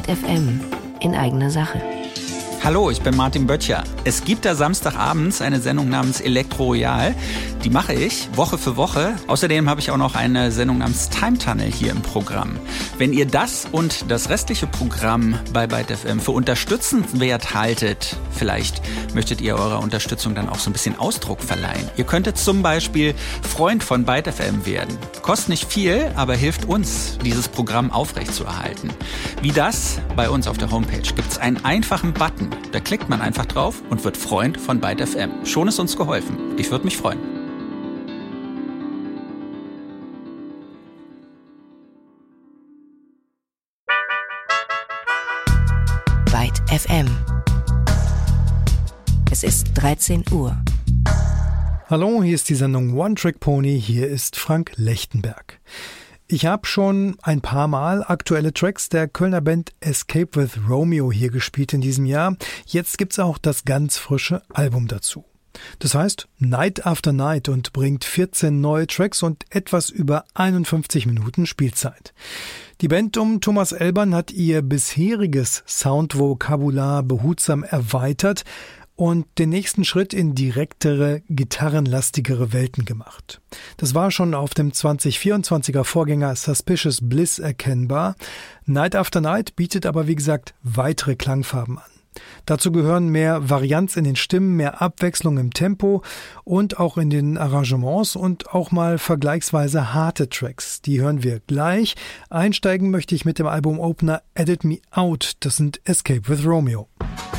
Byte FM in eigener Sache. Hallo, ich bin Martin Böttcher. Es gibt da samstagabends eine Sendung namens Elektro Royal. Die mache ich Woche für Woche. Außerdem habe ich auch noch eine Sendung namens Time Tunnel hier im Programm. Wenn ihr das und das restliche Programm bei Byte FM für unterstützenswert haltet, vielleicht möchtet ihr eurer Unterstützung dann auch so ein bisschen Ausdruck verleihen. Ihr könntet zum Beispiel Freund von Byte FM werden. Kostet nicht viel, aber hilft uns, dieses Programm aufrechtzuerhalten. Wie das? Bei uns auf der Homepage gibt es einen einfachen Button. Da klickt man einfach drauf und wird Freund von Byte FM. Schon ist uns geholfen. Ich würde mich freuen. Byte FM. Es ist 13 Uhr. Hallo, hier ist die Sendung One Trick Pony. Hier ist Frank Lechtenberg. Ich habe schon ein paar Mal aktuelle Tracks der Kölner Band Escape with Romeo hier gespielt in diesem Jahr. Jetzt gibt's auch das ganz frische Album dazu. Das heißt Night After Night und bringt 14 neue Tracks und etwas über 51 Minuten Spielzeit. Die Band um Thomas Elbern hat ihr bisheriges Soundvokabular behutsam erweitert und den nächsten Schritt in direktere, gitarrenlastigere Welten gemacht. Das war schon auf dem 2024er Vorgänger Suspicious Bliss erkennbar. Night After Night bietet aber, wie gesagt, weitere Klangfarben an. Dazu gehören mehr Varianz in den Stimmen, mehr Abwechslung im Tempo und auch in den Arrangements und auch mal vergleichsweise harte Tracks. Die hören wir gleich. Einsteigen möchte ich mit dem Album-Opener Edit Me Out. Das sind Escape with Romeo.